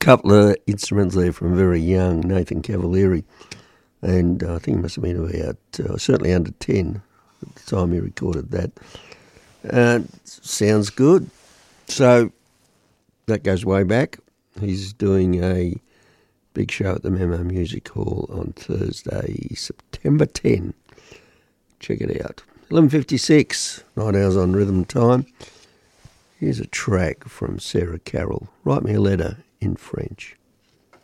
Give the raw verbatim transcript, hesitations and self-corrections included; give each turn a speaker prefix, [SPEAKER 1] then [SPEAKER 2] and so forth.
[SPEAKER 1] couple of instruments there from very young Nathan Cavalieri, and uh, I think he must have been about uh, certainly under ten at the time he recorded that. Uh, sounds good. So that goes way back. He's doing a big show at the Memo Music Hall on Thursday, September tenth. Check it out. eleven fifty-six, nine hours on Rhythm Time. Here's a track from Sarah Carroll. Write Me a Letter in French.